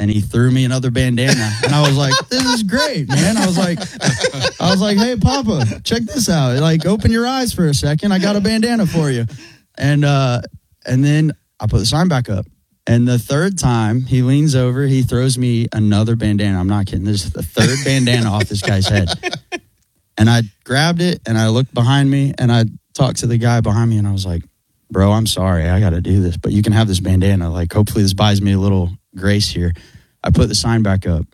and he threw me another bandana. And I was like, this is great, man. I was like, hey, Papa, check this out. Like, open your eyes for a second. I got a bandana for you. And then I put the sign back up. And the third time, he leans over, he throws me another bandana. I'm not kidding. This is the third bandana off this guy's head. And I grabbed it, and I looked behind me, and I talked to the guy behind me, and I was like, bro, I'm sorry. I got to do this, but you can have this bandana. Like, hopefully this buys me a little grace here. I put the sign back up,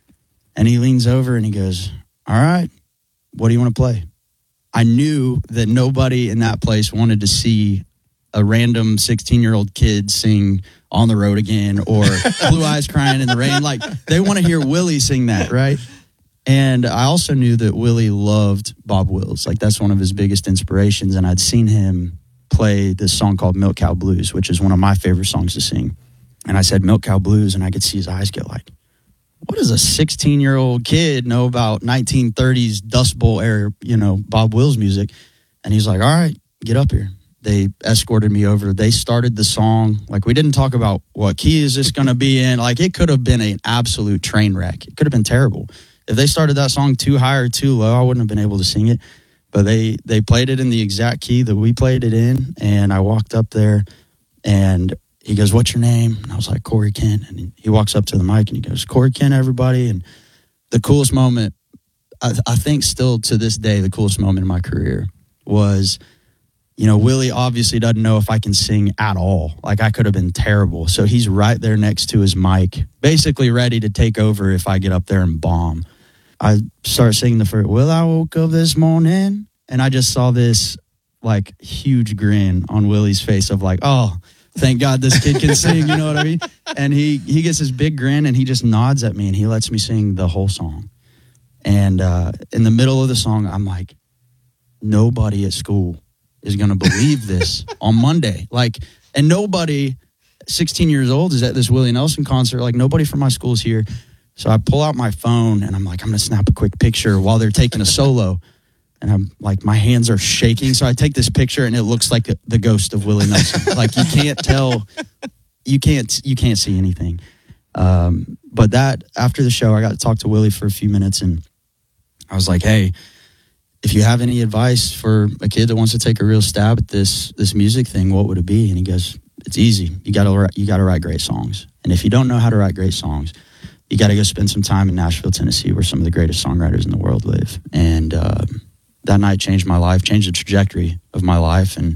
and he leans over, and he goes, all right, what do you want to play? I knew that nobody in that place wanted to see a random 16-year-old kid sing On the Road Again or Blue Eyes Crying in the Rain. Like, they want to hear Willie sing that, right? And I also knew that Willie loved Bob Wills. Like, that's one of his biggest inspirations. And I'd seen him play this song called Milk Cow Blues, which is one of my favorite songs to sing. And I said, Milk Cow Blues, and I could see his eyes get like, what does a 16-year-old kid know about 1930s Dust Bowl era, Bob Wills music? And he's like, all right, get up here. They escorted me over. They started the song. Like, we didn't talk about what key is this going to be in. Like, it could have been an absolute train wreck. It could have been terrible. If they started that song too high or too low, I wouldn't have been able to sing it. But they played it in the exact key that we played it in. And I walked up there, and he goes, what's your name? And I was like, Corey Kent. And he walks up to the mic, and he goes, Corey Kent, everybody. And the coolest moment, I think still to this day, the coolest moment in my career was, Willie obviously doesn't know if I can sing at all. Like, I could have been terrible. So he's right there next to his mic, basically ready to take over if I get up there and bomb. I started singing the first, well, I woke up this morning, and I just saw this, like, huge grin on Willie's face of like, oh, thank God this kid can sing, you know what I mean? And he gets this big grin, and he just nods at me, and he lets me sing the whole song. And in the middle of the song, I'm like, nobody at school is going to believe this on Monday. Like, and nobody 16 years old is at this Willie Nelson concert. Like, nobody from my school is here. So I pull out my phone, and I'm like, I'm going to snap a quick picture while they're taking a solo. And I'm like, my hands are shaking. So I take this picture, and it looks like the ghost of Willie Nelson. Like, you can't tell, you can't see anything. But that, after the show, I got to talk to Willie for a few minutes, and I was like, hey, if you have any advice for a kid that wants to take a real stab at this music thing, what would it be? And he goes, it's easy. You got to write great songs. And if you don't know how to write great songs, you got to go spend some time in Nashville, Tennessee, where some of the greatest songwriters in the world live. And that night changed my life, changed the trajectory of my life, and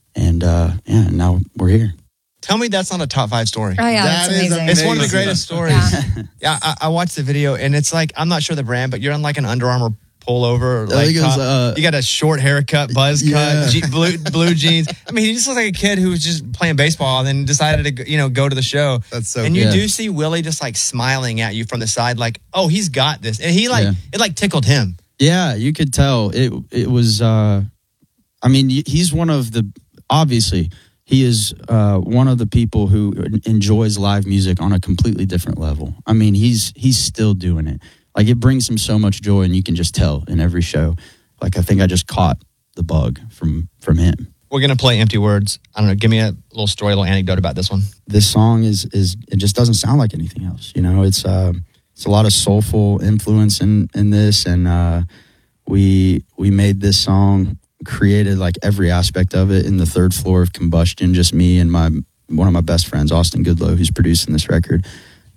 now we're here. Tell me that's not a top 5 story. Oh, yeah, that's amazing. It's one of the greatest stories. Yeah, I watched the video, and it's like, I'm not sure the brand, but you're on like an Under Armour pullover. Or like you got a short haircut, buzz cut, blue jeans. I mean, he just looks like a kid who was just playing baseball and then decided to go to the show. That's so. And you do see Willie just like smiling at you from the side, like, oh, he's got this, and he it like tickled him. Yeah, you could tell it was. I mean, he's one of the obviously. He is one of the people who enjoys live music on a completely different level. I mean, he's still doing it. Like, it brings him so much joy, and you can just tell in every show. Like, I think I just caught the bug from him. We're going to play Empty Words. I don't know, give me a little story, a little anecdote about this one. This song is it just doesn't sound like anything else. It's a lot of soulful influence in this, and we made this song, created like every aspect of it in the third floor of Combustion, just me and one of my best friends, Austin Goodlow, who's producing this record.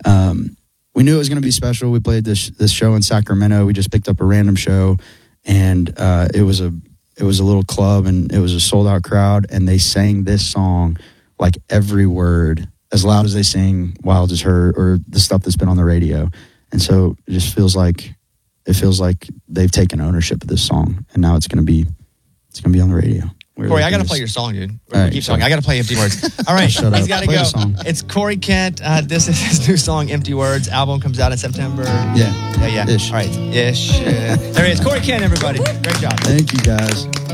We knew it was going to be special. We played this show in Sacramento. We just picked up a random show, and it was a little club, and it was a sold out crowd, and they sang this song like every word as loud as they sing Wild as Her or the stuff that's been on the radio. And so it just feels like they've taken ownership of this song, and now it's going to be on the radio. Corey, I got to play your song, dude. Right, keep talking. I got to play Empty Words. All right, Shut he's up. got to Play go. the song. It's Corey Kent. This is his new song, Empty Words. Album comes out in September. Yeah. Ish. All right, Ish. There he is. Corey Kent, everybody. Great job. Thank you, guys.